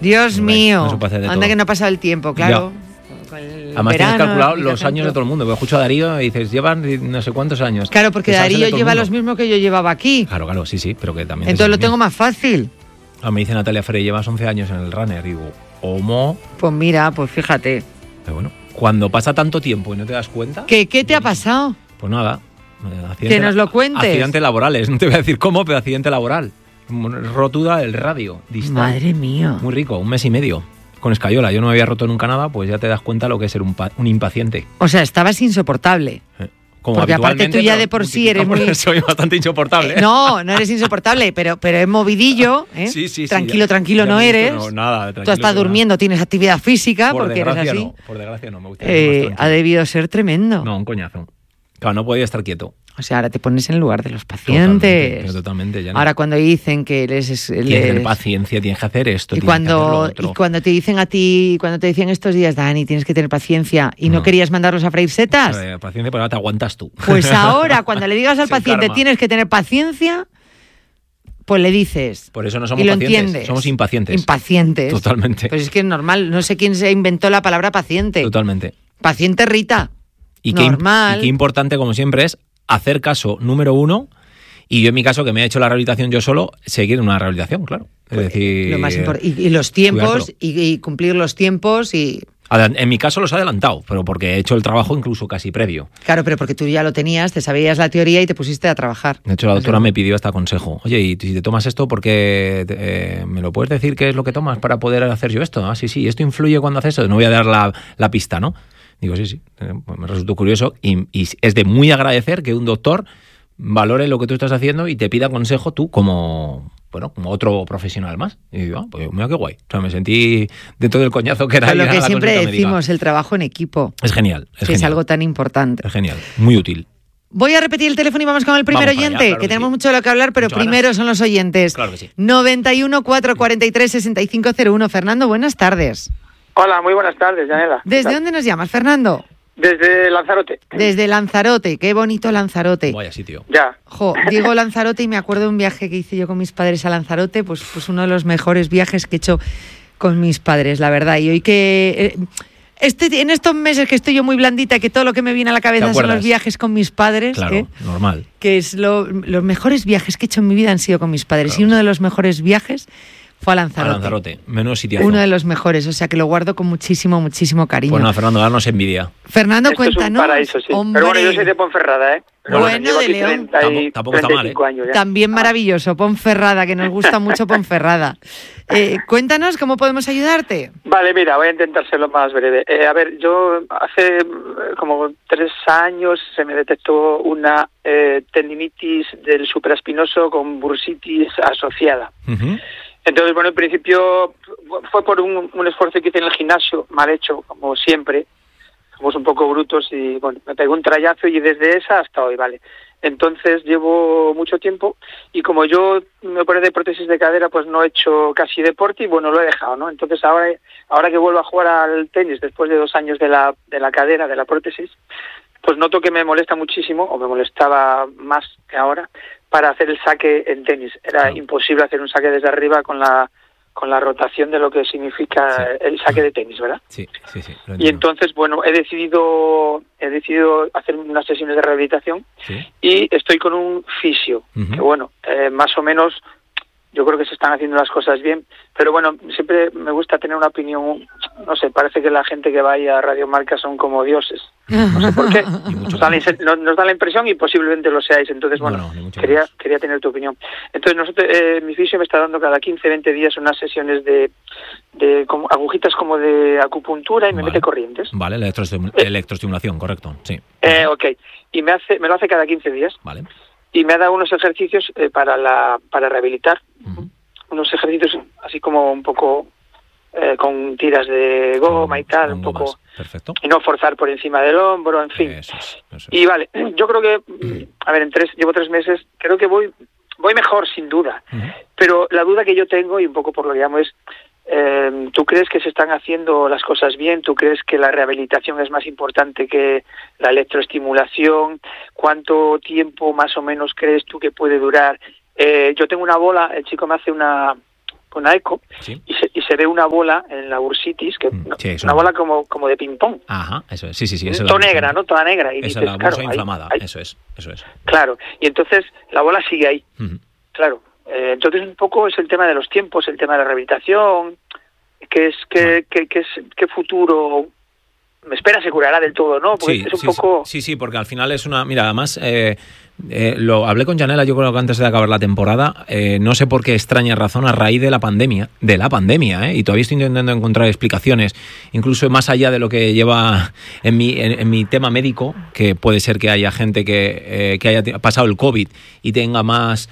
Dios mío, no anda que no ha pasado el tiempo, claro. Además tienes calculado los años de todo el mundo. Porque escucho a Darío y dices, llevan no sé cuántos años. Claro, porque Darío lleva los mismos que yo llevaba aquí. Claro, sí, pero que también... Entonces lo tengo más fácil. Me dice Natalia Frey, llevas 11 años en el runner. Y digo, ¿cómo? Pues mira, pues fíjate. Pero bueno, cuando pasa tanto tiempo y no te das cuenta... ¿Qué te ha pasado? Pues nada. Que nos lo cuentes. Accidentes laborales, no te voy a decir cómo, pero accidente laboral. Rotura del radio distal. Madre mía. Muy rico, 1 mes y medio. Con escayola, yo no me había roto nunca nada, pues ya te das cuenta lo que es ser un impaciente. O sea, estabas insoportable. Como porque aparte tú ya de por sí eres muy... Soy bastante insoportable. No eres insoportable, pero es movidillo, ¿eh? Sí. Tranquilo no eres. No, nada, tranquilo. Tú estás durmiendo, tienes actividad física, porque eres así. No, por desgracia no, me gusta. Ha debido ser tremendo. No, un coñazo. Claro, no podía estar quieto. O sea, ahora te pones en el lugar de los pacientes. Totalmente. Ya no. Ahora cuando dicen que tienes que tener paciencia, tienes que hacer esto, y cuando te dicen a ti, cuando te decían estos días, Dani, tienes que tener paciencia y no querías mandarlos a freír setas. Paciencia, pero ahora te aguantas tú. Pues ahora, cuando le digas al paciente tienes que tener paciencia, pues le dices. Por eso no somos y lo pacientes, entiendes. somos impacientes. Impacientes. Totalmente. Pues es que es normal, no sé quién se inventó la palabra paciente. Totalmente. Paciente Rita. Y normal. Qué importante, como siempre, es hacer caso, número 1, y yo en mi caso, que me he hecho la rehabilitación yo solo, seguir en una rehabilitación, claro. Es decir, lo más y los tiempos, y cumplir los tiempos y... En mi caso los he adelantado, pero porque he hecho el trabajo incluso casi previo. Claro, pero porque tú ya lo tenías, te sabías la teoría y te pusiste a trabajar. De hecho, la doctora me pidió hasta consejo. Oye, y si te tomas esto, ¿por qué me lo puedes decir qué es lo que tomas para poder hacer yo esto? Ah, sí, esto influye cuando haces eso. No voy a dar la pista, ¿no? Digo, sí. Pues me resultó curioso y es de muy agradecer que un doctor valore lo que tú estás haciendo y te pida consejo tú como otro profesional más. Y digo, pues mira qué guay. O sea, me sentí dentro del coñazo que era. Pero lo que siempre decimos, el trabajo en equipo. Es genial. Es algo tan importante. Es genial, muy útil. Voy a repetir el teléfono y vamos con el primer oyente, allá, claro que tenemos mucho de lo que hablar, pero primero son los oyentes. Claro que sí. 91 443 6501. Fernando, buenas tardes. Hola, muy buenas tardes, Yanela. ¿Desde dónde nos llamas, Fernando? Desde Lanzarote. Desde Lanzarote, qué bonito Lanzarote. Vaya sitio. Ya. Digo Lanzarote y me acuerdo de un viaje que hice yo con mis padres a Lanzarote, pues uno de los mejores viajes que he hecho con mis padres, la verdad. Y hoy que... en estos meses que estoy yo muy blandita, que todo lo que me viene a la cabeza son los viajes con mis padres. Claro, normal. Que es los mejores viajes que he hecho en mi vida han sido con mis padres. Claro. Y uno de los mejores viajes fue a Lanzarote. Menos sitiazo. Uno de los mejores, o sea que lo guardo con muchísimo cariño. Pues nada, Fernando, darnos envidia. Fernando, esto cuéntanos. Es un paraíso, sí. Hombre. Pero bueno, yo soy de Ponferrada, ¿eh? Bueno, de León. Tampoco está mal, ¿eh? Años, también maravilloso, Ponferrada, que nos gusta mucho Ponferrada. Cuéntanos, ¿cómo podemos ayudarte? Vale, mira, voy a intentar ser lo más breve. A ver, yo hace como 3 años se me detectó una tendinitis del supraespinoso con bursitis asociada. Uh-huh. Entonces, bueno, en principio fue por un esfuerzo que hice en el gimnasio, mal hecho, como siempre. Somos un poco brutos y, bueno, me pegó un trayazo y desde esa hasta hoy, ¿vale? Entonces llevo mucho tiempo y como yo me operé de prótesis de cadera, pues no he hecho casi deporte y, bueno, lo he dejado, ¿no? Entonces ahora que vuelvo a jugar al tenis después de 2 años de la cadera, de la prótesis, pues noto que me molesta muchísimo, o me molestaba más que ahora, para hacer el saque en tenis. Era imposible hacer un saque desde arriba con la rotación de lo que significa el saque de tenis, ¿verdad? Sí. Y entonces, bueno, he decidido hacer unas sesiones de rehabilitación y estoy con un fisio, que bueno, más o menos yo creo que se están haciendo las cosas bien, pero bueno, siempre me gusta tener una opinión, no sé, parece que la gente que va ahí a Radio Marca son como dioses, no sé por qué, nos da la impresión y posiblemente lo seáis, entonces bueno, quería tener tu opinión. Entonces mi fisio me está dando cada 15-20 días unas sesiones de como agujitas como de acupuntura y me mete corrientes. Vale, la electroestimulación, correcto, sí. Ok, y me lo hace cada 15 días. Vale. Y me ha dado unos ejercicios para rehabilitar, unos ejercicios así como un poco con tiras de goma y tal, un poco, perfecto. Y no forzar por encima del hombro, en fin. Eso es. Y vale, yo creo que, a ver, llevo 3 meses, creo que voy mejor sin duda, pero la duda que yo tengo y un poco por lo que llamo es, ¿tú crees que se están haciendo las cosas bien? ¿Tú crees que la rehabilitación es más importante que la electroestimulación? ¿Cuánto tiempo más o menos crees tú que puede durar? Yo tengo una bola, el chico me hace una eco y se ve una bola en la bursitis, que una bola como de ping-pong. Ajá, eso es. Sí. Eso toda negra, ¿no? Toda negra. Y esa dices, es la bursa claro, inflamada, ahí. eso es. Claro, y entonces la bola sigue ahí. Claro. Entonces un poco es el tema de los tiempos, el tema de la rehabilitación, qué futuro me espera, se curará del todo, ¿no? Porque es un poco... Sí, porque al final es una... Mira, además, lo hablé con Janela, yo creo que antes de acabar la temporada, no sé por qué extraña razón, a raíz de la pandemia, y todavía estoy intentando encontrar explicaciones, incluso más allá de lo que lleva en mi tema médico, que puede ser que haya gente que haya pasado el COVID y tenga más...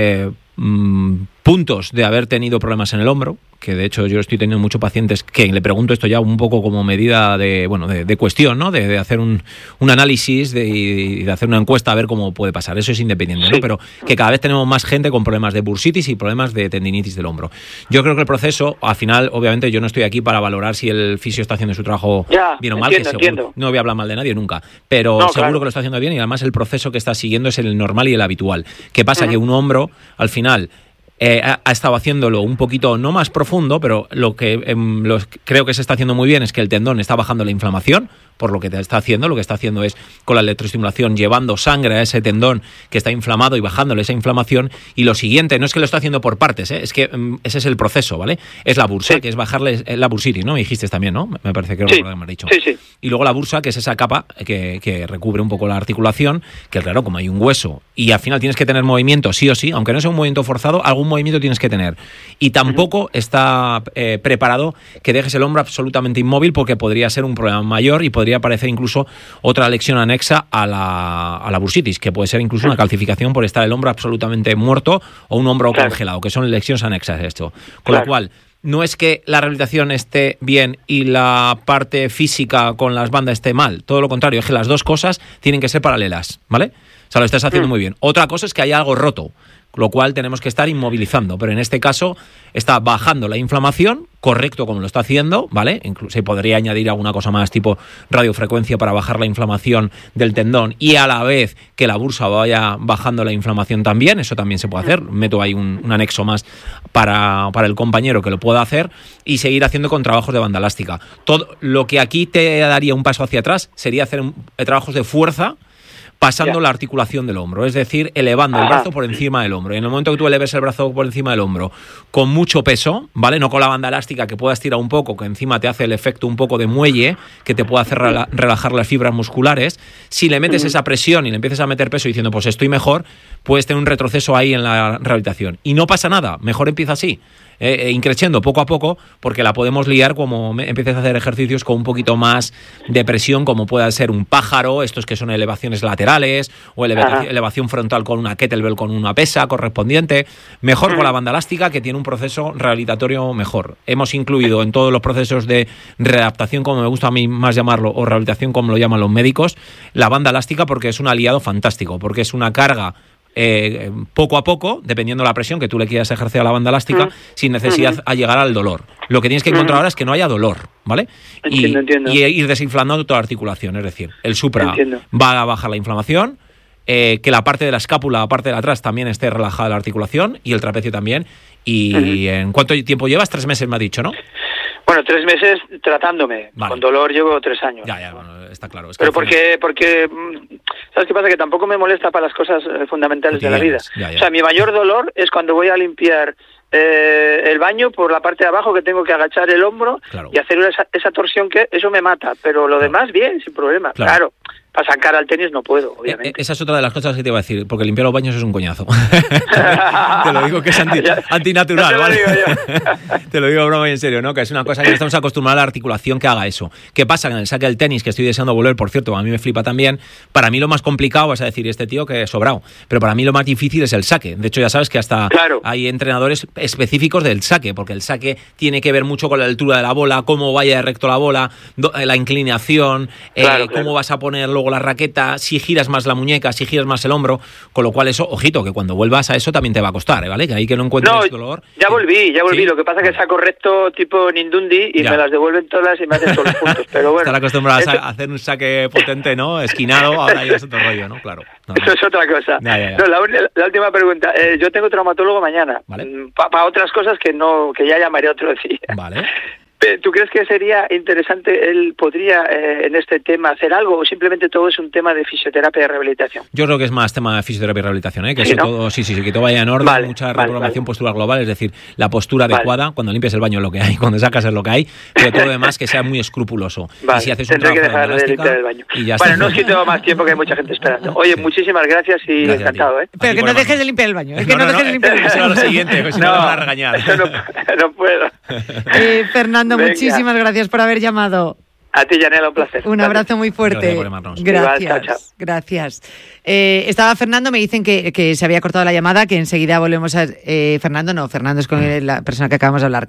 puntos de haber tenido problemas en el hombro, que de hecho yo estoy teniendo muchos pacientes que le pregunto esto ya un poco como medida de cuestión, ¿no? De hacer un análisis y de hacer una encuesta a ver cómo puede pasar. Eso es independiente, ¿no? Pero que cada vez tenemos más gente con problemas de bursitis y problemas de tendinitis del hombro. Yo creo que el proceso, al final, obviamente yo no estoy aquí para valorar si el fisio está haciendo su trabajo bien o mal, entiendo. No voy a hablar mal de nadie nunca, pero seguro que lo está haciendo bien, y además el proceso que está siguiendo es el normal y el habitual. ¿Qué pasa? Que un hombro, al final... ha estado haciéndolo un poquito, no más profundo, pero lo que creo que se está haciendo muy bien es que el tendón está bajando la inflamación, por lo que lo que está haciendo es con la electroestimulación llevando sangre a ese tendón que está inflamado y bajándole esa inflamación. Y lo siguiente, no es que lo está haciendo por partes, es que ese es el proceso, ¿vale? Es la bursa, que es bajarle la bursitis, ¿no? Me dijiste también, ¿no? Me parece que me has dicho. Sí. Y luego la bursa, que es esa capa que recubre un poco la articulación, que claro, como hay un hueso y al final tienes que tener movimiento sí o sí, aunque no sea un movimiento forzado, algún movimiento tienes que tener. Y tampoco está preparado que dejes el hombro absolutamente inmóvil, porque podría ser un problema mayor y podría aparecer incluso otra lesión anexa a la bursitis, que puede ser incluso una calcificación por estar el hombro absolutamente muerto o un hombro congelado, que son lesiones anexas a esto. Con lo cual, no es que la rehabilitación esté bien y la parte física con las bandas esté mal, todo lo contrario, es que las dos cosas tienen que ser paralelas, ¿vale? O sea, lo estás haciendo muy bien. Otra cosa es que haya algo roto, lo cual tenemos que estar inmovilizando, pero en este caso está bajando la inflamación, correcto como lo está haciendo, ¿vale? Incluso se podría añadir alguna cosa más tipo radiofrecuencia para bajar la inflamación del tendón y a la vez que la bursa vaya bajando la inflamación también, eso también se puede hacer, meto ahí un anexo más para el compañero que lo pueda hacer, y seguir haciendo con trabajos de banda elástica. Todo lo que aquí te daría un paso hacia atrás sería hacer trabajos de fuerza, pasando la articulación del hombro, es decir, elevando el brazo por encima del hombro. Y en el momento que tú eleves el brazo por encima del hombro con mucho peso, ¿vale? No con la banda elástica, que puedas tirar un poco, que encima te hace el efecto un poco de muelle, que te puede hacer relajar las fibras musculares. Si le metes esa presión y le empiezas a meter peso diciendo, pues estoy mejor, puedes tener un retroceso ahí en la rehabilitación. Y no pasa nada, mejor empieza así. Increciendo poco a poco, porque la podemos liar como empieces a hacer ejercicios con un poquito más de presión, como pueda ser un pájaro, estos que son elevaciones laterales, o elevación frontal con una kettlebell, con una pesa correspondiente, mejor con la banda elástica, que tiene un proceso rehabilitatorio mejor. Hemos incluido en todos los procesos de readaptación, como me gusta a mí más llamarlo, o rehabilitación como lo llaman los médicos, la banda elástica, porque es un aliado fantástico, porque es una carga poco a poco, dependiendo de la presión que tú le quieras ejercer a la banda elástica, sin necesidad a llegar al dolor. Lo que tienes que encontrar ahora es que no haya dolor, ¿vale? Entiendo. Y ir desinflando toda la articulación, es decir, el supra va a bajar la inflamación, que la parte de la escápula, la parte de atrás también esté relajada la articulación, y el trapecio también. Y ¿en cuánto tiempo llevas? 3 meses me ha dicho, ¿no? Bueno, 3 meses tratándome. Vale. Con dolor llevo 3 años. Ya, bueno, está claro. Es que pero porque ¿sabes qué pasa? Que tampoco me molesta para las cosas fundamentales de la vida. O sea, mi mayor dolor es cuando voy a limpiar el baño por la parte de abajo, que tengo que agachar el hombro y hacer esa torsión, que eso me mata. Pero lo demás, bien, sin problema. Claro. Para sacar al tenis no puedo, obviamente. Esa es otra de las cosas que te iba a decir, porque limpiar los baños es un coñazo. Te lo digo que es antinatural, ¿vale? Te lo digo broma y en serio, ¿no? Que es una cosa que estamos acostumbrados a la articulación que haga eso. ¿Qué pasa? Que en el saque del tenis, que estoy deseando volver, por cierto, a mí me flipa también, para mí lo más complicado, vas a decir, este tío que es sobrado, pero para mí lo más difícil es el saque. De hecho, ya sabes que hasta hay entrenadores específicos del saque, porque el saque tiene que ver mucho con la altura de la bola, cómo vaya de recto la bola, la inclinación, cómo vas a poner tener luego la raqueta, si giras más la muñeca, si giras más el hombro, con lo cual eso, ojito, que cuando vuelvas a eso también te va a costar, ¿vale? Que ahí que no encuentres dolor. Ya volví, ¿Sí? Lo que pasa es que saco recto tipo Nindundi y me las devuelven todas y me hacen todos los puntos, pero bueno. Estar acostumbrados a hacer un saque potente, ¿no? Esquinado, ahora ya es otro rollo, ¿no? Claro. Eso es otra cosa. Ya. No, la última pregunta. Yo tengo traumatólogo mañana. Vale. Para otras cosas que ya llamaré otro día. Vale. ¿Tú crees que sería interesante, él podría en este tema hacer algo o simplemente todo es un tema de fisioterapia y rehabilitación? Yo creo que es más tema de fisioterapia y rehabilitación, que sí, eso ¿no? todo, sí, que todo vaya en orden, mucha reprogramación postural global, es decir, la postura adecuada, cuando limpias el baño es lo que hay, cuando sacas es lo que hay, pero todo lo demás que sea muy escrupuloso. Vale. Y si haces un Tendré que trabajo dejar de limpiar el baño. Y ya bueno, está. no os quito más tiempo que hay mucha gente esperando. Oye, muchísimas gracias y gracias encantado, Pero que no dejes de limpiar el baño. Es que no dejes de limpiar el baño. Eso es lo siguiente, pues si no, me van a regañar. Eso no puedo. Fernando, Venga. muchísimas gracias por haber llamado. A ti, Yanela, un placer. Un abrazo muy fuerte. Gracias por llamarnos. Gracias. Igual, chao. Gracias. Estaba Fernando, me dicen que se había cortado la llamada, que enseguida volvemos a... Fernando es con la persona que acabamos de hablar.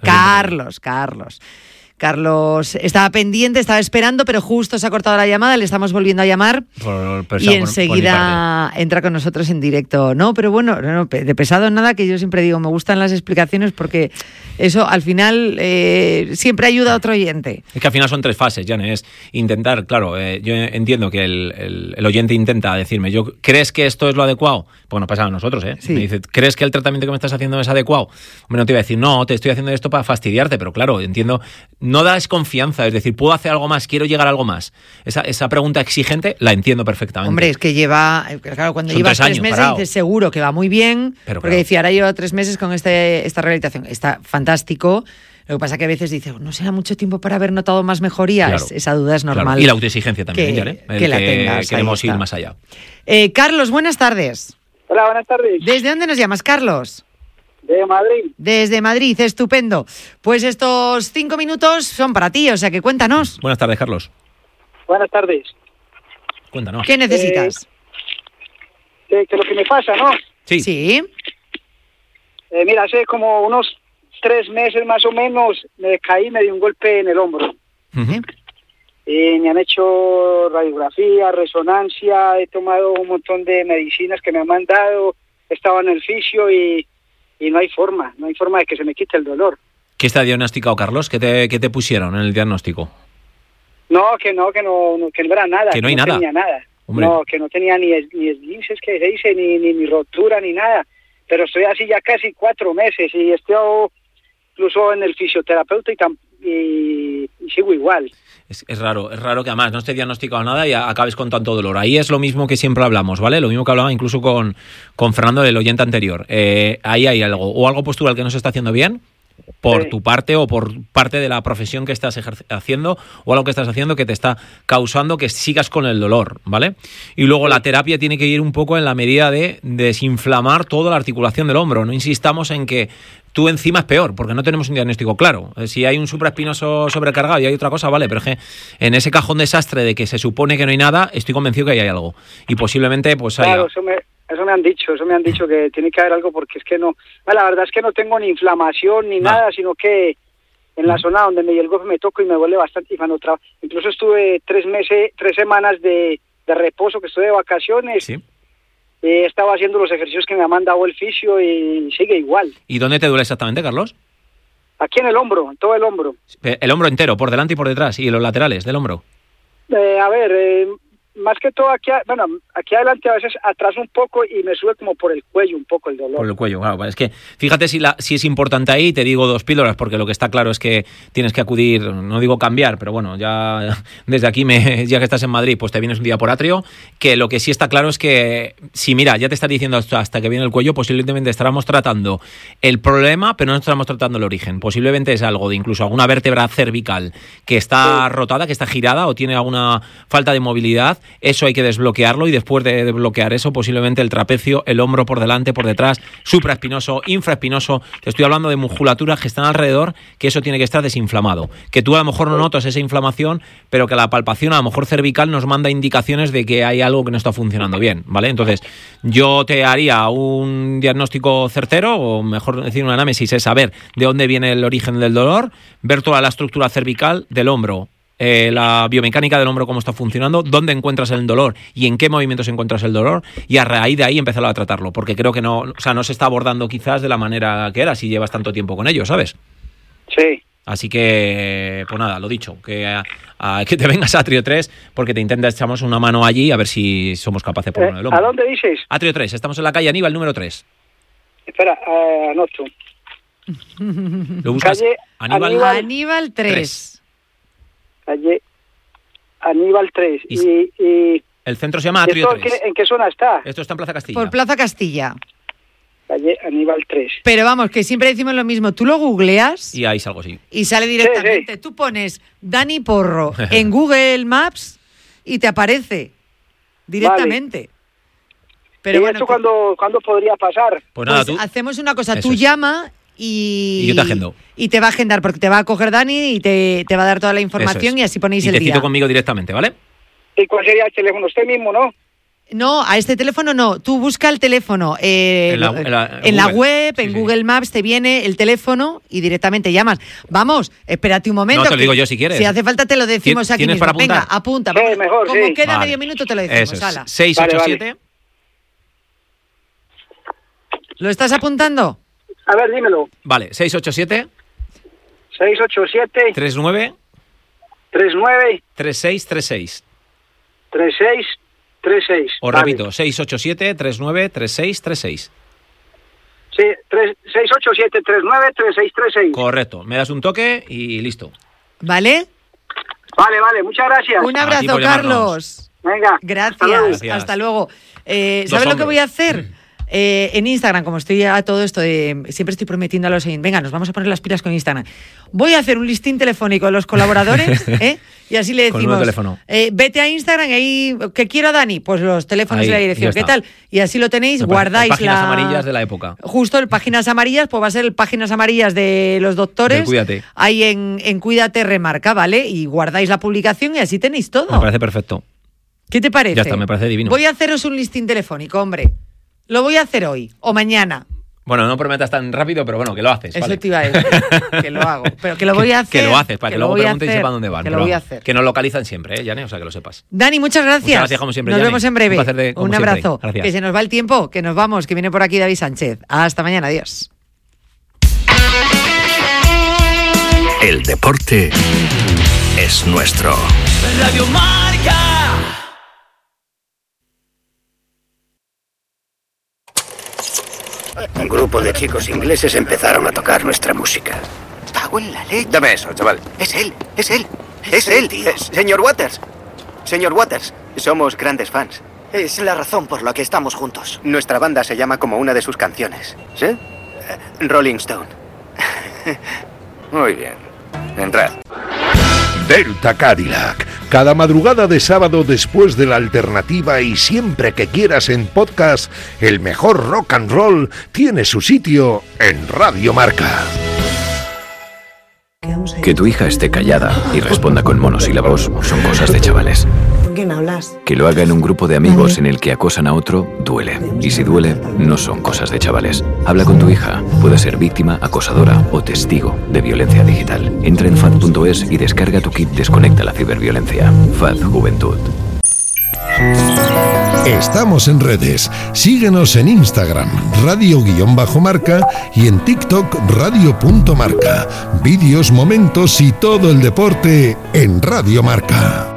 Carlos estaba pendiente, estaba esperando, pero justo se ha cortado la llamada, le estamos volviendo a llamar y enseguida entra con nosotros en directo. No, pero bueno, de pesado nada, que yo siempre digo, me gustan las explicaciones porque eso al final siempre ayuda a otro oyente. Es que al final son 3 fases, Jane, es intentar, claro, yo entiendo que el oyente intenta decirme, ¿crees que esto es lo adecuado? Pues nos pasa a nosotros, Sí. Me dice, ¿crees que el tratamiento que me estás haciendo es adecuado? Hombre, no te iba a decir, no, te estoy haciendo esto para fastidiarte, pero claro, entiendo, no das confianza, es decir, ¿puedo hacer algo más? ¿Quiero llegar a algo más? Esa pregunta exigente la entiendo perfectamente. Hombre, es que claro, cuando Son llevas 3 3 años meses parado. dices seguro que va muy bien, Pero porque claro. decía, ahora llevo 3 meses con esta rehabilitación, está fantástico. Lo que pasa que a veces dice, ¿no será mucho tiempo para haber notado más mejoría? Claro. Esa duda es normal. Claro. Y la autoexigencia también, que la tengas. Queremos ir más allá. Carlos, buenas tardes. Hola, buenas tardes. ¿Desde dónde nos llamas, Carlos? De Madrid. Desde Madrid, estupendo. Pues estos 5 minutos son para ti, o sea que cuéntanos. Buenas tardes, Carlos. Buenas tardes. Cuéntanos. ¿Qué necesitas? Que lo que me pasa, ¿no? Sí. Mira, hace como unos 3 meses más o menos me caí, me di un golpe en el hombro. Ujú. Me han hecho radiografía, resonancia, he tomado un montón de medicinas que me han mandado, estaba en el fisio y no hay forma de que se me quite el dolor. ¿Qué está diagnosticado, Carlos? ¿Qué te pusieron en el diagnóstico? Que no era nada. Que no hay nada. Tenía nada. Hombre. No, que no tenía ni esguinces, que se dice, ni rotura, ni nada. Pero estoy así ya casi 4 meses y estoy incluso en el fisioterapeuta y sigo igual. Es raro que además no esté diagnosticado nada y acabes con tanto dolor. Ahí es lo mismo que siempre hablamos, ¿vale? Lo mismo que hablaba incluso con Fernando, el oyente anterior. Ahí hay algo, o algo postural que no se está haciendo bien, por tu parte o por parte de la profesión que estás haciendo, o algo que estás haciendo que te está causando que sigas con el dolor, ¿vale? Y luego la terapia tiene que ir un poco en la medida de desinflamar toda la articulación del hombro. No insistamos en que tú encima es peor, porque no tenemos un diagnóstico claro. Si hay un supraespinoso sobrecargado y hay otra cosa, vale, pero es que en ese cajón desastre de que se supone que no hay nada, estoy convencido que ahí hay algo. Y posiblemente pues haya... Claro, eso me han dicho que tiene que haber algo porque es que no, la verdad es que no tengo ni inflamación ni nada, sino que en la zona donde me dio el golpe me toco y me duele bastante y cuando incluso estuve 3 semanas de reposo, que estuve de vacaciones. Sí. Estaba haciendo los ejercicios que me ha mandado el fisio y sigue igual. ¿Y dónde te duele exactamente, Carlos? Aquí en el hombro, en todo el hombro. El hombro entero, por delante y por detrás, y en los laterales del hombro. Más que todo aquí adelante, a veces atrás un poco y me sube como por el cuello un poco el dolor. Por el cuello, claro. Es que fíjate si es importante ahí, te digo 2 píldoras, porque lo que está claro es que tienes que acudir, no digo cambiar, pero bueno, ya desde aquí, ya que estás en Madrid, pues te vienes un día por atrio, que lo que sí está claro es que, si mira, ya te está diciendo hasta que viene el cuello, posiblemente estaremos tratando el problema, pero no estaremos tratando el origen. Posiblemente es algo de incluso alguna vértebra cervical que está rotada, que está girada o tiene alguna falta de movilidad. Eso hay que desbloquearlo y después de desbloquear eso, posiblemente el trapecio, el hombro por delante, por detrás, supraespinoso, infraespinoso. Te estoy hablando de musculaturas que están alrededor, que eso tiene que estar desinflamado. Que tú a lo mejor no notas esa inflamación, pero que la palpación a lo mejor cervical nos manda indicaciones de que hay algo que no está funcionando bien, ¿vale? Entonces, yo te haría un diagnóstico certero, o mejor decir un análisis, es saber de dónde viene el origen del dolor, ver toda la estructura cervical del hombro, la biomecánica del hombro, cómo está funcionando, dónde encuentras el dolor y en qué movimientos encuentras el dolor, y a raíz de ahí empezar a tratarlo, porque creo que no se está abordando quizás de la manera que era si llevas tanto tiempo con ello, ¿sabes? Sí. Así que, pues nada, lo dicho, que te vengas a Atrio 3 porque te echamos una mano allí a ver si somos capaces por uno del hombro. ¿A dónde dices? Atrio 3, estamos en la calle Aníbal número 3. Espera, anoto. Lo buscas. Calle Aníbal 3. Calle Aníbal 3. Y el centro se llama Atrio 3. ¿En qué zona está? Esto está en Plaza Castilla. Por Plaza Castilla. Calle Aníbal 3. Pero vamos, que siempre decimos lo mismo. Tú lo googleas y ahí salgo, sí. Y sale directamente. Sí. Tú pones Dani Porro en Google Maps y te aparece directamente. Vale. Pero ¿Y bueno, esto cuándo podría pasar? Pues nada, tú hacemos una cosa. Tú llama y yo te agendo. Y te va a agendar, porque te va a coger Dani y te va a dar toda la información y así ponéis el día. Y te cito conmigo directamente, ¿vale? ¿Y cuál sería el teléfono? Usted mismo, ¿no? No, a este teléfono no. Tú busca el teléfono en la web, en Google Maps te viene el teléfono y directamente llamas. Vamos, espérate un momento. No, te lo digo yo si quieres. Si hace falta te lo decimos aquí mismo. Para apuntar? Venga, apunta. Sí, mejor, como queda medio minuto te lo decimos. Eso es. 687. Vale. ¿Lo estás apuntando? A ver, dímelo. Vale, 687. 687. 39. 39. 3636. 3636. Os repito, 687 39 3636. Sí, 687 39 3636. Correcto. Me das un toque y listo. ¿Vale? Vale, muchas gracias. Un abrazo, Carlos. Venga. Gracias. Hasta luego. ¿Sabes lo que voy a hacer? En Instagram, como estoy a todo esto, siempre estoy prometiendo a los oyentes, venga, nos vamos a poner las pilas con Instagram. Voy a hacer un listín telefónico de los colaboradores, y así le decimos, vete a Instagram, ahí, ¿qué quiero, Dani? Pues los teléfonos ahí, y la dirección, ¿qué tal? Y así lo tenéis, guardáis páginas amarillas de la época. Justo el páginas amarillas, pues va a ser el páginas amarillas de los doctores. Cuídate. Ahí en Cuídate Remarca, ¿vale? Y guardáis la publicación y así tenéis todo. Me parece perfecto. ¿Qué te parece? Ya está, me parece divino. Voy a haceros un listín telefónico, hombre. Lo voy a hacer hoy o mañana. Bueno, no prometas tan rápido, pero bueno, que lo haces. Eso vale. te iba a decir, que lo hago. Pero que lo voy a hacer. Que lo haces, para que luego pregunten y sepan dónde van. Que lo voy a hacer. Que nos localizan siempre, Yane, o sea, que lo sepas. Dani, muchas gracias. Muchas gracias, como siempre, Nos Yane. vemos en breve. Un placer un abrazo. Gracias. Que se nos va el tiempo, que nos vamos, que viene por aquí David Sánchez. Hasta mañana, adiós. El deporte es nuestro. Radio Marca. Un grupo de chicos ingleses empezaron a tocar nuestra música. Cago en la leche. Dame eso, chaval. Es él. Es él, tío. Señor Waters. Señor Waters, somos grandes fans. Es la razón por la que estamos juntos. Nuestra banda se llama como una de sus canciones. ¿Sí? Rolling Stone. Muy bien. Entrad. Delta Cadillac. Cada madrugada de sábado después de la alternativa y siempre que quieras en podcast, el mejor rock and roll tiene su sitio en Radio Marca. Que tu hija esté callada y responda con monosílabos son cosas de chavales. ¿Con quién hablas? Que lo haga en un grupo de amigos en el que acosan a otro, duele. Y si duele, no son cosas de chavales. Habla con tu hija. Puede ser víctima, acosadora o testigo de violencia digital. Entra en FAD.es y descarga tu kit Desconecta la ciberviolencia. FAD Juventud. Estamos en redes. Síguenos en Instagram, radio_marca y en TikTok, radio.marca. Vídeos, momentos y todo el deporte en Radio Marca.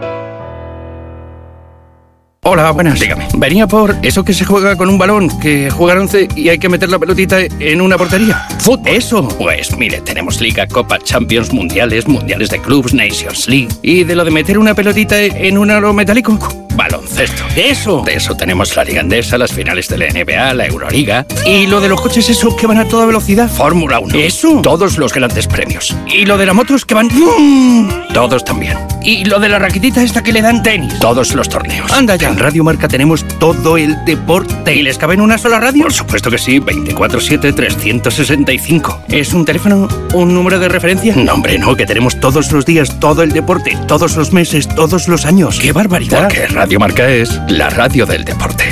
Hola, buenas. Dígame. Venía por eso que se juega con un balón, que juegan 11 y hay que meter la pelotita en una portería. ¿Fútbol? Eso. Pues mire, tenemos Liga, Copa, Champions, Mundiales de clubs, Nations League. Y de lo de meter una pelotita en un aro metálico, baloncesto. ¡Eso! De eso tenemos la Liga Endesa, las finales de la NBA, la Euroliga. Y lo de los coches, eso, que van a toda velocidad, Fórmula 1. ¡Eso! Todos los grandes premios. Y lo de las motos que van... Todos también. Y lo de la raquetita esta que le dan tenis. Todos los torneos. Anda ya. En Radio Marca tenemos todo el deporte. ¿Y les cabe en una sola radio? Por supuesto que sí, 24/7, 365. ¿Es un teléfono, un número de referencia? No, hombre, no, que tenemos todos los días todo el deporte, todos los meses, todos los años. ¡Qué barbaridad! Porque Radio Marca es la radio del deporte.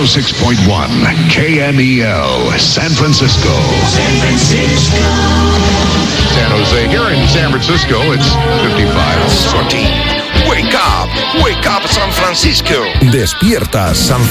106.1 KMEL, San Francisco. San Francisco. San Jose. Here in San Francisco, it's 55. Wake up, San Francisco. Despierta San